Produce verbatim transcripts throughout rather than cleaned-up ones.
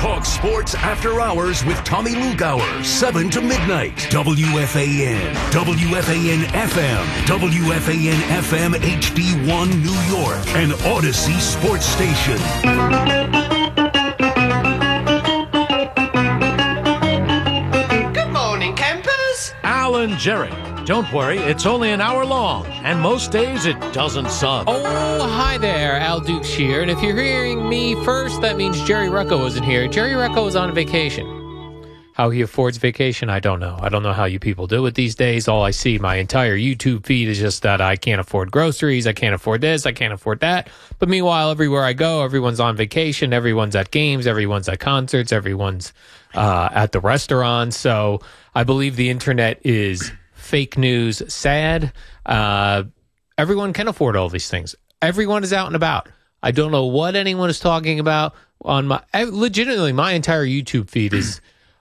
Talk sports after hours with Tommy Lugauer, seven to midnight. W F A N, W F A N F M, W F A N F M H D one New York, an Odyssey sports station. Good morning, campers. Alan Jerry. Don't worry, it's only an hour long, and most days it doesn't suck. Oh, hi there, Al Dukes here. And if you're hearing me first, that means Jerry Rucco wasn't here. Jerry Rucco is on vacation. How he affords vacation, I don't know. I don't know how you people do it these days. All I see, my entire YouTube feed is just that I can't afford groceries, I can't afford this, I can't afford that. But meanwhile, everywhere I go, everyone's on vacation, everyone's at games, everyone's at concerts, everyone's uh, at the restaurants. So I believe the internet is fake news, sad. Uh, everyone can afford all these things. Everyone is out and about. I don't know what anyone is talking about on my. Legitimately, my entire YouTube feed is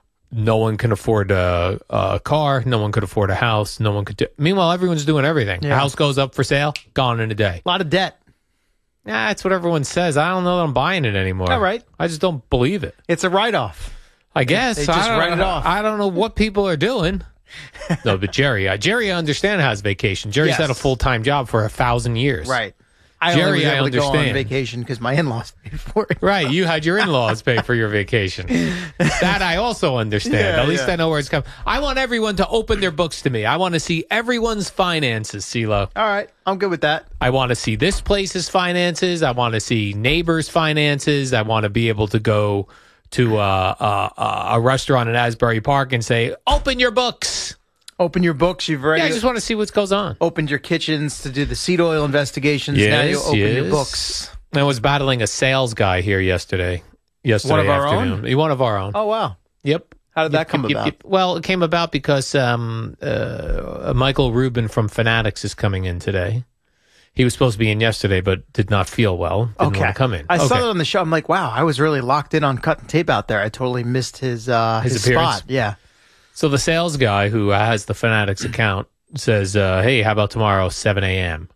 no one can afford a, a car, no one could afford a house, no one could. Do, meanwhile, everyone's doing everything. Yeah. House goes up for sale, gone in a day. A lot of debt. Yeah, that's what everyone says. I don't know that I'm buying it anymore. All right. I just don't believe it. It's a write-off. I guess They just I don't, write it off. I don't know what people are doing. No, but Jerry, uh, Jerry, I understand has vacation. Jerry's Yes. had a full time job for a thousand years. Right. I Jerry, only was I able to go on understand. vacation because my in-laws paid for it. Right, you had your in-laws pay for your vacation. That I also understand. Yeah, At least yeah. I know where it's coming. I want everyone to open their books to me. I want to see everyone's finances, CeeLo. All right. I'm good with that. I want to see this place's finances. I want to see neighbors' finances. I want to be able to go to uh, uh, a restaurant in Asbury Park and say, open your books. Open your books. You've already Yeah, I just want to see what goes on. opened your kitchens to do the seed oil investigations. now you Yes, open your yes. books. I was battling a sales guy here yesterday. Yesterday One of our afternoon. own? One of our own. Oh, wow. Yep. How did that Yep, come yep, yep, about? yep. Well, it came about because um, uh, Michael Rubin from Fanatics is coming in today. He was supposed to be in yesterday, but did not feel well. Didn't Okay. want to come in. I okay. saw it on the show. I'm like, wow, I was really locked in on cutting tape out there. I totally missed his uh, His his, appearance? spot. Yeah. So the sales guy who has the Fanatics account says, uh, hey, how about tomorrow, seven a.m.?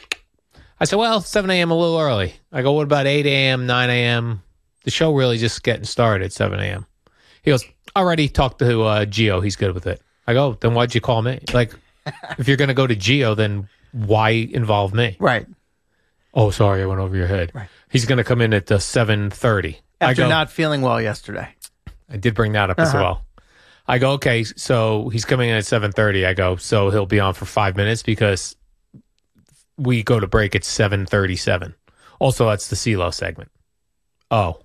I said, well, seven a.m. a little early. I go, what about eight a.m., nine a.m.? The show really just getting started at seven a.m. He goes, already talked to uh, Gio. He's good with it. I go, then why'd you call me? Like, if you're going to go to Gio, then why involve me? Right. Oh, sorry, I went over your head. Right. He's going to come in at uh, seven thirty. After I go, not feeling well yesterday. I did bring that up as Uh-huh. well. I go, okay, so he's coming in at seven thirty. I go, so he'll be on for five minutes because we go to break at seven thirty-seven. Also, that's the CeeLo segment. Oh.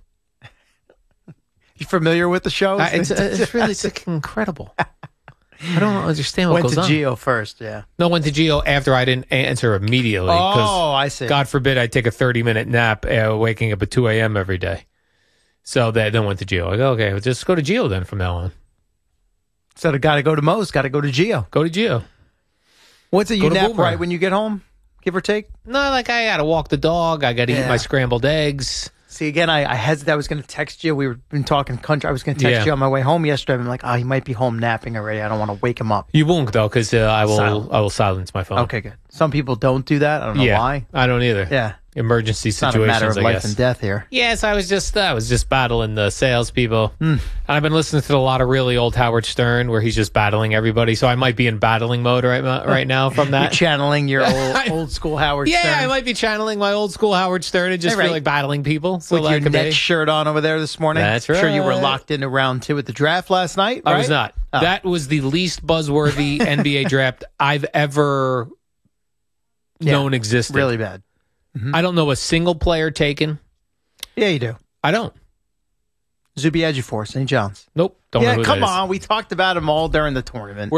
You familiar with the show? I, it's, it's really it's like incredible. I don't understand what Went goes to on. Gio first, yeah. No, went to Gio after I didn't answer immediately. 'cause Oh, I see. God forbid I take a thirty-minute nap uh, waking up at two a.m. every day. So that then went to Gio. I go, okay, well, just go to Gio then from now on. So the got to go to Moe's, got to go to Gio. Go to Gio. What's it? Go You to nap Boomer. right when you get home, give or take? No, like I got to walk the dog. I got to eat Yeah. my scrambled eggs. See, again, I, I hesitated. I was going to text you. We were been talking country. I was going to text Yeah. you on my way home yesterday. I'm like, oh, he might be home napping already. I don't want to wake him up. You won't though, because uh, I will. Silent. I will silence my phone. Okay, good. Some people don't do that. I don't know yeah, why. I don't either. Yeah. Emergency It's not a situations. matter of I life guess. and death here. Yes, I was just. I was just battling the salespeople. Hmm. And I've been listening to a lot of really old Howard Stern, where he's just battling everybody. So I might be in battling mode right now- right now from You're that. channeling your old, old school Howard yeah, Stern. I might be channeling my old school Howard Stern and just All right. feel like battling people. So With like your a net day. shirt on over there this morning. That's I'm sure you were right. locked into round two at the draft last night, I right? was not. Oh. That was the least buzzworthy N B A draft I've ever Yeah, known existed. Really bad. I don't know a single player taken. Yeah, you do. I don't. Zubi Ejiofor, Saint John's. Nope. Don't know yeah, who come that is. on. We talked about him all during the tournament.